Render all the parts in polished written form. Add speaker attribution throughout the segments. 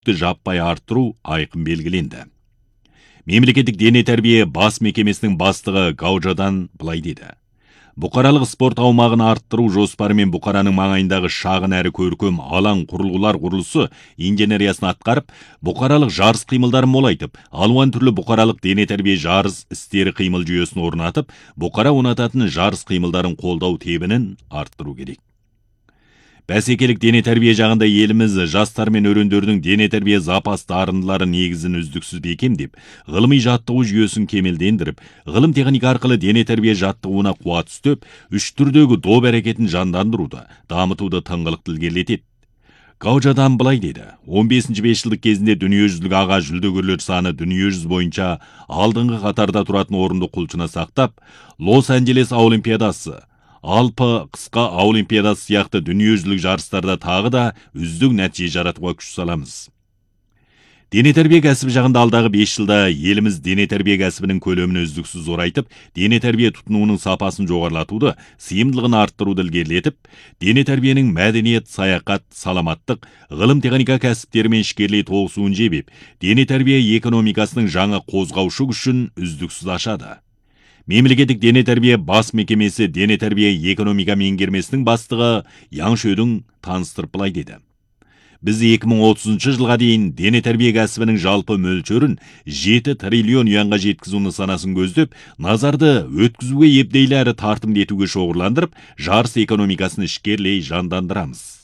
Speaker 1: жүкті жаппай арттыру айқын белгіленді. Мемлекеттік дене тәрбие бас мекемесінің бастығы Гаужадан былай деді. Бұқаралық спорт аумағын арттыру жоспарымен Бұқараның маңайындағы шағын әрі көркем алаң құрылғылар құрылысы инженериясын атқарып, бұқаралық жарыс қимылдарын молайтып, алуан түрлі бұқаралық дене тәрбие жарыс істері қимыл жүйесін орнатып, Бұқара онататын жарыс қимылдарын қолдау тебінін арттыру керек. Бәсекелік дене тәрбие жағында еліміз жастар мен өрендердің дене тәрбие запас дарындылары негізін үздіксіз бекемдеп, ғылыми жаттығу жүйесін кемелдендіріп, ғылым техника арқылы дене тәрбие жаттығуына қуат үстеп, үш түрдегі доп әрекетін жандандыруды, дамытуды тыңғылықты ілгерілетеді. Гаужадан былай деді. 15-ші бесжылдық кезінде дүниежүзілік аға жүлдегерлер саны дүниежүзі бойынша алдыңғы қатарда тұратын орынды құлшына сақтап, Лос-Анджелес Олимпиадасы, Алпы қысқа Олимпиадасы сияқты дүниежүзілік жарыстарда тағы да үздік нәтиже жаратуға күш саламыз. Дене тәрбие кәсібі жағында алдағы 5 жылда еліміз дене тәрбие кәсібінің көлемін үздіксіз зорайтып, дене тәрбие тұтынуының сапасын жоғарлатуды, сыйымдылығын арттыруды ілгерілетіп, дене тәрбиенің мәдениет, саяхат, саламаттық, ғылым техника кәсіптерімен ішкерлей тоғысуын жебеп, дене тәрбие экономикасының жаңа қозғаушы күшін үздіксіз ашады. Мемлекеттік дене тәрбие бас мекемесі дене тәрбие экономика меңгермесінің бастығы Яң Шөдің таныстырып былай деді. Біз 2030 жылға дейін дене тәрбие кәсібінің жалпы мөлшерін 7 триллион юанға жеткізуні санасын көздеп, назарды өткізуге епдейлі әрі тартымды етуге шоғырландырып, жарыс экономикасын ішкерлей жандандырамыз.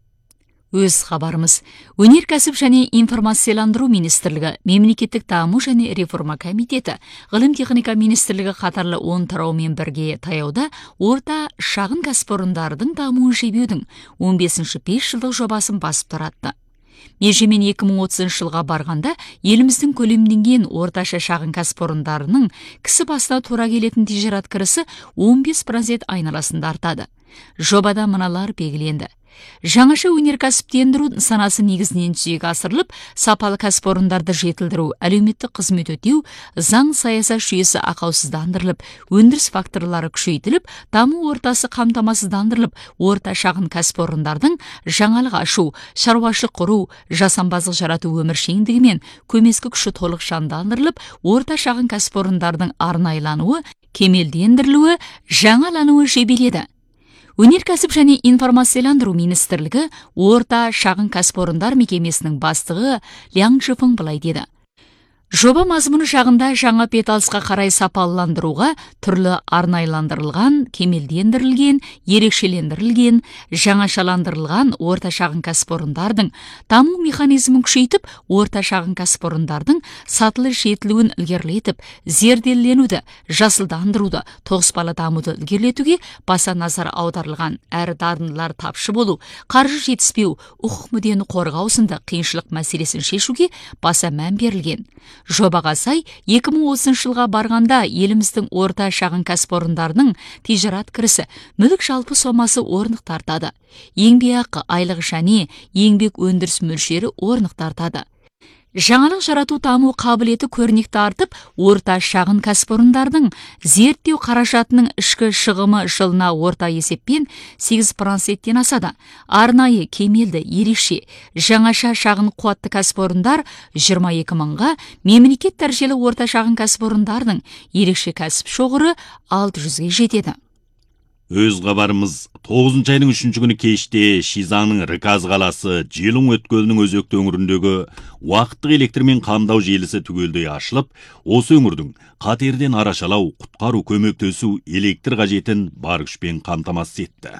Speaker 2: Өз хабарымыз. Өнеркәсіп және информацияландыру министрлігі, мемлекеттік даму және реформа комитеті, ғылым техника министрлігі қатарлы 10 тараумен бірге таяуда орта шағын кәсіпорындардың дамуын жебеудің 15-ші 5 жылдық жобасын басып таратты. Межемен 2030 жылға барғанда еліміздің көлемденген орташа шағын кәсіпорындарының кісі басына тура келетін тижарат кірісі 15% айналасында артады. Жобада мыналар белгіленді. Жаңаша өнеркәсіптендіру нысанасы негізінен жүзеге асырылып, сапалы кәсіпорындарды жетілдіру, әлеуметтік қызмет өтеу, заң саясат жүйесі ақаусыздандырылып, өндіріс факторлары күшейтіліп, даму ортасы қамтамасыздандырылып, орта шағын кәсіпорындардың жаңалық ашу, шаруашылық құру, жасампаздық жарату өміршеңдігі мен көмескі күші толық жандандырылып, орта шағын кәсіпорындардың арнайлануы, кемелдендірілуі, жаңалануы жебеледі. Өнеркәсіп және информацияландыру министрлігі орта шағын кәсіпорындар мекемесінің бастығы Ляң Жифың былай деді. Жоба мазмұны жағында жаңа беталысқа қарай сапалыландыруға түрлі арнайландырылған, кемелдендірілген, ерекшелендірілген, жаңашаландырылған орта шағын кәсіпорындардың даму механизмін күшейтіп, орта шағын кәсіпорындардың сатылы жетілуін ілгерілетіп, зерделенуді, жасылдандыруды, тоғыспалы дамуды ілгерілетуге баса назар аударылған. Әрі дарындылар тапшы болу, қаржы жетіспеу, құқық мүддені қорғау сынды қиыншылық мәселесін шешуге баса мән берілген. Жобаға сай 2030 жылға барғанда еліміздің орта шағын кәсіпорындарының тижарат кірісі мүлік жалпы сомасы орнық тартады. Еңбекақы, айлық және еңбек өндіріс мөлшері орнық тартады. Жаңалық жарату даму қабілеті көрнекті артып, орта шағын кәсіпорындардың зерттеу қаражатының ішкі шығымы жылына орта есеппен 8%-тен асады. Арнайы, кемелді, ерекше, жаңаша шағын қуатты кәсіпорындар 22 мыңға, мемлекет дәрежелі орта шағын кәсіпорындардың ерекше кәсіп шоғыры 600-ге жетеді.
Speaker 1: Өз хабарымыз 9 айның 3 күні кеште Шизаңның Рыказ қаласы Желің өткөлінің өзекті өңіріндегі уақыттық электрмен қамдау желісі түгелдей ашылып, осы өңірдің қатерден арашалау, құтқару, көмектесу, электр қажетін бар күшпен қамтамасыз етті.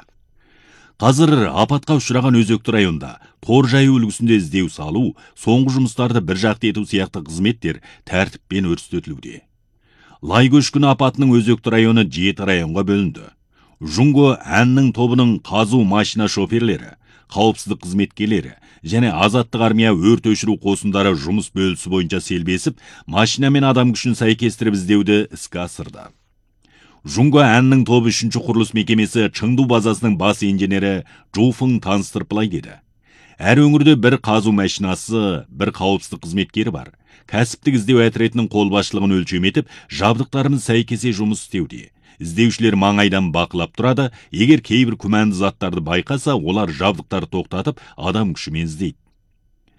Speaker 1: Қазір апатқа ұшыраған өзекті районда тор жаю үлгісінде іздеу салу, соңғы жұмыстарды бір жақты ету сияқты қызметтер тәртіппен өрістетілуде. Лай көшкіні апатының өзекті районы 7 районға бөлінді. Жунго әннің тобының қазу машина шоферлері, қауіпсіздік қызметкерлері және азаттық армия өрт өшіру қосындары жұмыс бөлісі бойынша селбесіп, машина мен адам күшін сәйкестіріп іздеуді іске асырды. Жунго әннің тобы 3-ші құрылыс мекемесі Чыңду базасының бас инженері Жуфың таныстырып былай деді. Әр өңірде бір қазу машинасы, бір қауіпсіздік қызметкері бар. Кәсіптік іздеу әтіретінің қолбасшылығын өлшем етіп, жабдықтарымыз сәйкесе жұмыс істеуде. Іздеушілер маңайдан бақылап тұрады, егер кейбір күмәнді заттарды байқаса, олар жабдықтарды тоқтатып, адам күшімен іздейді.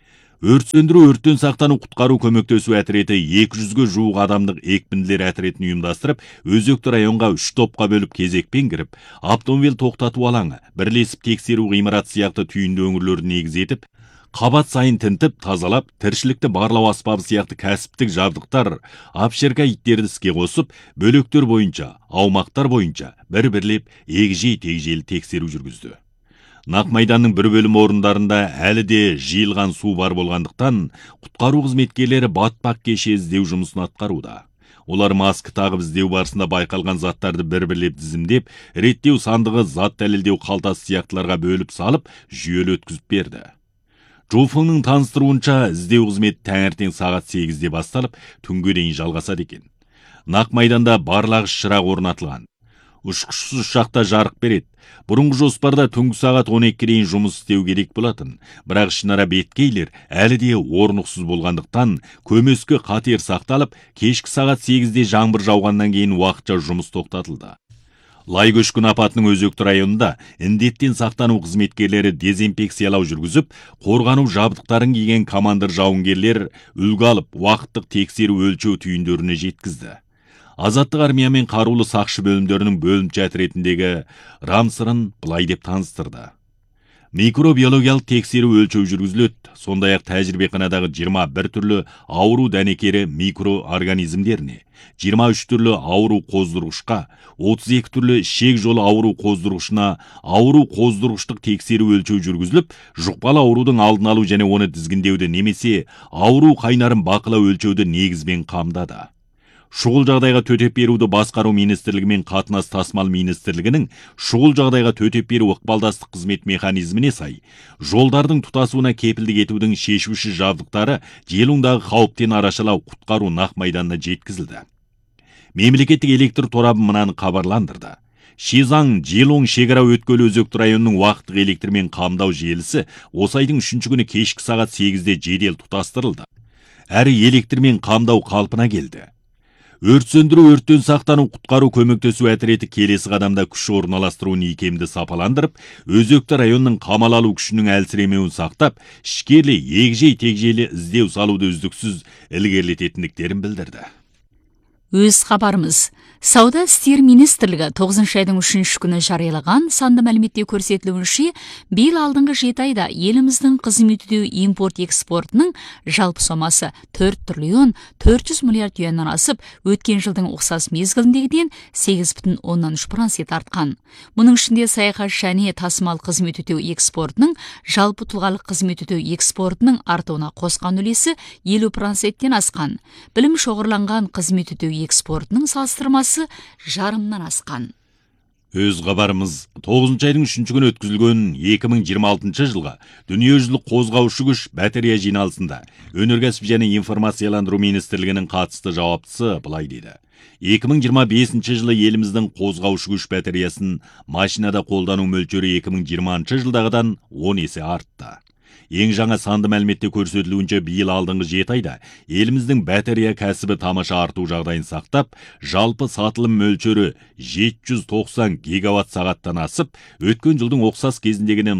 Speaker 1: Өрт сөндіру, өрттен сақтану, құтқару көмектесу әтіреті 200-ге жуық адамдық екпінділер әтіретін ұйымдастырып, өзекті районға 3 топқа бөліп кезекпен кіріп, автомобиль тоқтату алаңы, бірлесіп тексеру ғимарат сияқты түйінді өңірлерді негіз етіп, қабат сайын тінтіп, тазалап, тіршілікті барлау аспабы сияқты кәсіптік жабдықтар, апшерка иттерді іске қосып, бөліктер бойынша, аумақтар бойынша бір-бірлеп егжей-тегжейлі тексеру жүргізді. Нақ майданның бір бөлім орындарында әлі де жиылған су бар болғандықтан, құтқару қызметкерлері батпақ кеше іздеу жұмысын атқаруда. Олар маска тағып іздеу барысында байқалған заттарды бір-бірлеп тізімдеп, реттеу сандығы, зат дәлелдеу қалтасы сияқтыларға бөліп салып, жүйелі өткізіп берді. Жофыңның таныстыруынша іздеу қызметі таңертең сағат 8-де басталып, түнге дейін жалғасады екен. Нақ майданда барлағыш шырақ орнатылған. Ұшқышсыз ұшақта жарық береді. Бұрынғы жоспарда түнгі сағат 12-ге дейін жұмыс істеу керек болатын. Бірақ ішінара беткейлер әлі де орнықсыз болғандықтан, көмескі қатер сақталып, кешкі сағат 8-де жаңбыр жауғаннан кейін уақытша жұмыс тоқтатылды. Лай көшкін апатының өзекті районында індеттен сақтану қызметкерлері дезинфекциялау жүргізіп, қорғану жабдықтарын киген командир жауынгерлер үлгі алып, уақыттық тексеру өлшеу түйіндеріне жеткізді. Азаттық армия мен қарулы сақшы бөлімдерінің бөлімше әтіретіндегі рамсырын былай деп таныстырды. Микробиологиялық тексеру өлшеу жүргізіледі. Сондай-ақ тәжірибеханадағы 21 түрлі ауру дәнекері микроорганизмдеріне, 23 түрлі ауру қоздырғышқа, 32 түрлі ішек жолы ауру қоздырғышына ауру қоздырғыштық тексеру өлшеу жүргізіліп, жұқпалы аурудың алдын алу және оны тізгіндеуді немесе ауру қайнарын бақылау өлшеуді негізбен қамтады. Шұғыл жағдайға төтеп беруді басқару министрлігі мен қатынас тасымал министрлігінің шұғыл жағдайға төтеп беру ықпалдастық қызмет механизміне сай, жолдардың тұтасуына кепілдік етудің шешуші жабдықтары Желундағы қауіптен арашалау құтқару нақ майданына жеткізілді. Мемлекеттік электр торабы мынаны хабарландырды. Шизаң Желун шекара өткелі өзекті районның уақыттық электрмен қамдау желісі осы айдың 3-ші күні кешкі сағат 8-де жедел тұтастырылды. Әрі электрмен қамдау қалпына келді. Өрт сөндіру, өрттен сақтану, құтқару көмектесу әтіреті келесі қадамда күш орналастыруын икемді сапаландырып, өзекті районның қамал алу күшінің әлсіремеуін сақтап, ішкерлі, егжей-тегжейлі іздеу салуды үздіксіз ілгерілететіндіктерін білдірді.
Speaker 2: Өз хабарымыз. Сауда істер министрлігі 9-шы айдың 3-ші күні жариялаған санды мәліметте көрсетілуінше, биыл алдыңғы 7 айда еліміздің қызмет ету импорт-экспортының жалпы сомасы 4 триллион 400 миллиард юаннан асып, өткен жылдың ұқсас мезгіліндегіден 8,3% артқан. Мұның ішінде саяхат және тасымал қызмет ету экспортының жалпы тұлғалық қызмет ету экспортының артуына қосқан үлесі 50%-тен асқан. Білім шоғырланған қызмет ету экспортының салыстырмасы жарымнан асқан.
Speaker 1: Өз хабарымыз 9-шы айдың 3-ші күні өткізілген 2026 жылға дүниежүзілік қозғаушы күш батарея жиналысында өнеркәсіп және информацияландыру министрлігінің қатысты жауаптысы былай деді. 2025 жылы еліміздің қозғаушы күш батареясын машинада қолдану мөлшері 2020 жылдағыдан 10 есе артты. Ең жаңа санды мәліметте көрсетілуінше биыл алдыңғы 7 айда еліміздің батарея кәсібі тамаша арту жағдайын сақтап, жалпы сатылым мөлшері 790 гигаватт сағаттан асып, өткен жылдың ұқсас кезіндегінен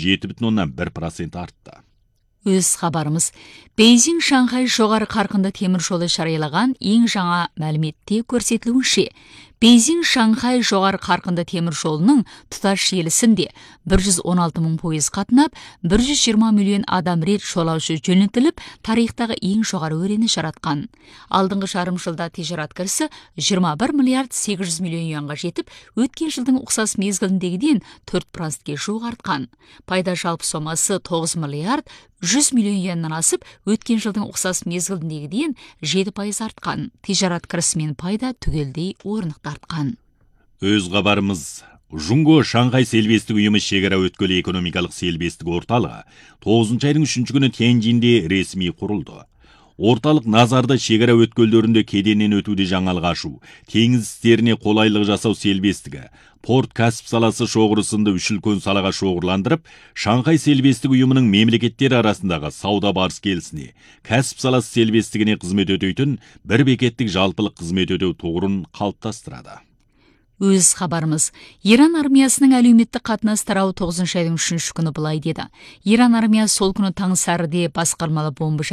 Speaker 1: 37,1% артты.
Speaker 2: Өз хабарымыз. Бейжің Шанхай жоғары қарқынды темір жолы жариялаған ең жаңа мәліметте көрсетілуінше, Бейжің Шанхай жоғары қарқынды темір жолының тұтас желісінде 116 мың пойыз қатынап, 120 миллион адам рет жолаушы жөнелтіліп, тарихтағы ең жоғары өрені жаратқан. Алдыңғы жарым жылда тижарат кірісі 21 миллиард 800 миллион юанға жетіп, өткен жылдың ұқсас мезгіліндегіден 4%-ке жуық артқан. Пайда жалпы сомасы 9 миллиард 100 миллион юаннан асып, өткен жылдың ұқсас мезгіліндегіден 7% артқан. Тижарат кірісі мен пайда түгелдей орнықты артқан.
Speaker 1: Өз хабарымыз. Жунго Шанхай селбестік ұйымы шекара өткелі экономикалық селбестік орталығы 9-шы айдың 3-ші күні Тяньжинде ресми құрылды. Орталық назарда шекара өткелдерінде кеденнен өтуде жаңалық ашу, теңіз істеріне қолайлық жасау селбестігі, порт кәсіп саласы шоғырысында үш үлкен салаға шоғырландырып, Шанхай селбестік ұйымының мемлекеттер арасындағы сауда барыс келісіне, кәсіп саласы селбестігіне қызмет өтейтін бір бекеттік жалпылық қызмет өтеу тұғырын қалыптастырады.
Speaker 2: Өз хабарымыз. Иран армиясының әлеуметтік қатынас тарауы 9 айдың 3 күні былай деді. Иран армиясы сол күні таң сәріде басқармалы бомба